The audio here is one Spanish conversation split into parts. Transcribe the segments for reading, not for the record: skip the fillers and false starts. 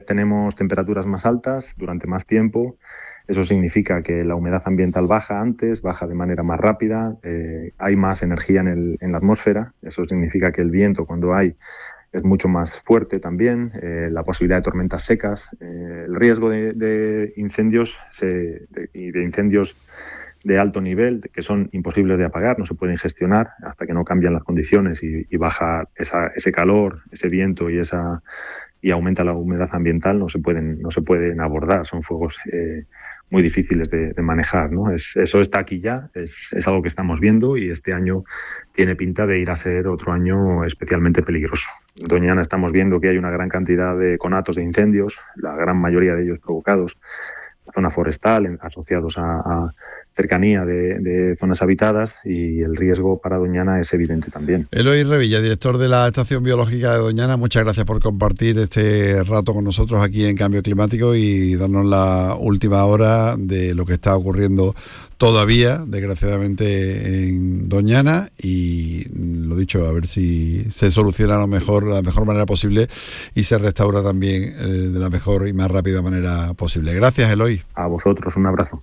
tenemos temperaturas más altas durante más tiempo. Eso significa que la humedad ambiental baja de manera más rápida, hay más energía en la atmósfera. Eso significa que el viento, cuando hay, es mucho más fuerte también, la posibilidad de tormentas secas, el riesgo de incendios y de incendios de alto nivel, que son imposibles de apagar, no se pueden gestionar hasta que no cambian las condiciones y baja ese calor, ese viento y aumenta la humedad ambiental, no se pueden abordar, son fuegos muy difíciles de manejar, ¿no? Eso está aquí ya, es algo que estamos viendo y este año tiene pinta de ir a ser otro año especialmente peligroso. En Doñana estamos viendo que hay una gran cantidad de conatos de incendios, la gran mayoría de ellos provocados en la zona forestal, asociados a cercanía de zonas habitadas, y el riesgo para Doñana es evidente también. Eloy Revilla, director de la Estación Biológica de Doñana, muchas gracias por compartir este rato con nosotros aquí en Cambio Climático y darnos la última hora de lo que está ocurriendo todavía, desgraciadamente, en Doñana, y lo dicho, a ver si se soluciona de la mejor manera posible y se restaura también de la mejor y más rápida manera posible. Gracias, Eloy. A vosotros, un abrazo.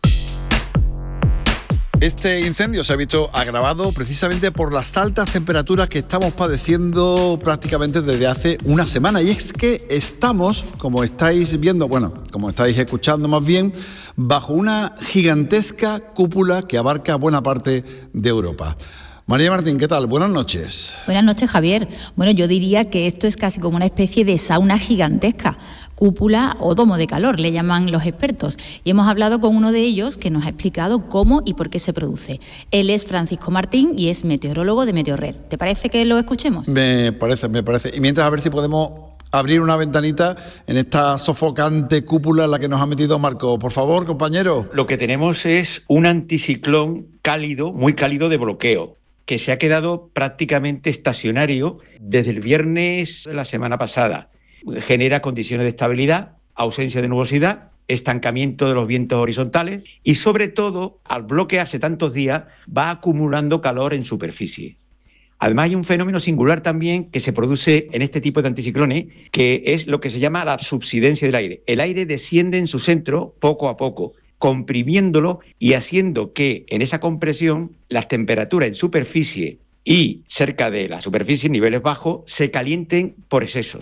Este incendio se ha visto agravado precisamente por las altas temperaturas que estamos padeciendo prácticamente desde hace una semana. Y es que estamos, como estáis viendo, como estáis escuchando más bien, bajo una gigantesca cúpula que abarca buena parte de Europa. María Martín, ¿qué tal? Buenas noches. Buenas noches, Javier. Bueno, yo diría que esto es casi como una especie de sauna gigantesca. Cúpula o domo de calor, le llaman los expertos. Y hemos hablado con uno de ellos que nos ha explicado cómo y por qué se produce. Él es Francisco Martín y es meteorólogo de Meteorred. ¿Te parece que lo escuchemos? Me parece. Y mientras, a ver si podemos abrir una ventanita en esta sofocante cúpula en la que nos ha metido Marco. Por favor, compañero. Lo que tenemos es un anticiclón cálido, muy cálido de bloqueo, que se ha quedado prácticamente estacionario desde el viernes de la semana pasada. Genera condiciones de estabilidad, ausencia de nubosidad, estancamiento de los vientos horizontales y, sobre todo, al bloquearse tantos días, va acumulando calor en superficie. Además, hay un fenómeno singular también que se produce en este tipo de anticiclones, que es lo que se llama la subsidencia del aire. El aire desciende en su centro poco a poco, comprimiéndolo y haciendo que en esa compresión las temperaturas en superficie y cerca de la superficie, en niveles bajos, se calienten por exceso.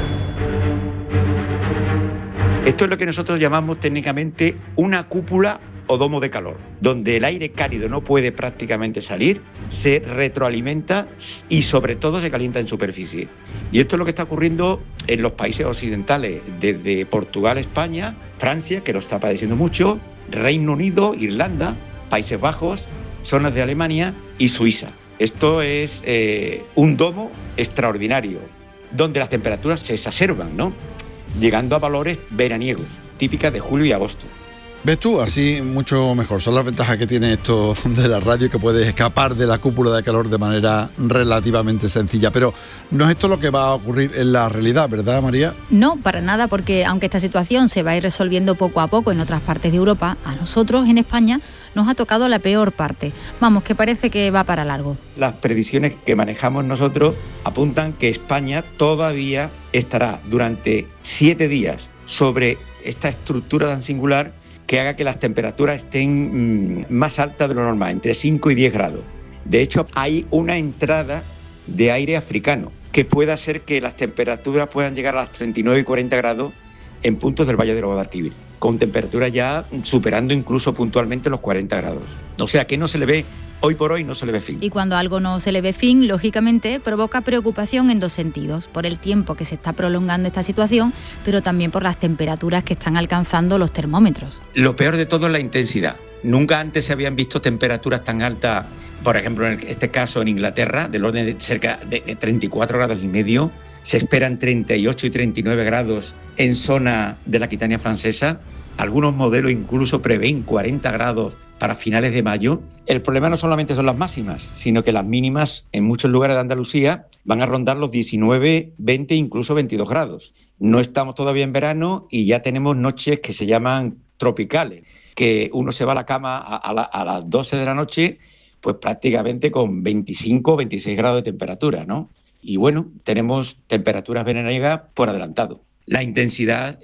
Esto es lo que nosotros llamamos técnicamente una cúpula o domo de calor, donde el aire cálido no puede prácticamente salir, se retroalimenta y sobre todo se calienta en superficie. Y esto es lo que está ocurriendo en los países occidentales, desde Portugal, España, Francia, que lo está padeciendo mucho, Reino Unido, Irlanda, Países Bajos, zonas de Alemania y Suiza. Esto es un domo extraordinario, donde las temperaturas se exacerban, ¿no?, llegando a valores veraniegos, típicas de julio y agosto. ¿Ves tú? Así mucho mejor. Son las ventajas que tiene esto de la radio, que puedes escapar de la cúpula de calor de manera relativamente sencilla. Pero no es esto lo que va a ocurrir en la realidad, ¿verdad, María? No, para nada, porque aunque esta situación se va a ir resolviendo poco a poco en otras partes de Europa, a nosotros en España nos ha tocado la peor parte. Vamos, que parece que va para largo. Las predicciones que manejamos nosotros apuntan que España todavía estará durante 7 días sobre esta estructura tan singular que haga que las temperaturas estén más altas de lo normal, entre 5 y 10 grados. De hecho, hay una entrada de aire africano que puede hacer que las temperaturas puedan llegar a las 39 y 40 grados en puntos del Valle del Guadalquivir, con temperaturas ya superando incluso puntualmente los 40 grados. O sea que no se le ve, hoy por hoy no se le ve fin. Y cuando a algo no se le ve fin, lógicamente provoca preocupación en dos sentidos: por el tiempo que se está prolongando esta situación, pero también por las temperaturas que están alcanzando los termómetros. Lo peor de todo es la intensidad. Nunca antes se habían visto temperaturas tan altas, por ejemplo en este caso en Inglaterra, del orden de cerca de 34 grados y medio. Se esperan 38 y 39 grados en zona de la Aquitania francesa. Algunos modelos incluso prevén 40 grados para finales de mayo. El problema no solamente son las máximas, sino que las mínimas en muchos lugares de Andalucía van a rondar los 19, 20, incluso 22 grados. No estamos todavía en verano y ya tenemos noches que se llaman tropicales, que uno se va a la cama a las 12 de la noche, pues prácticamente con 25, 26 grados de temperatura, ¿no? Y bueno, tenemos temperaturas veraniegas por adelantado. La intensidad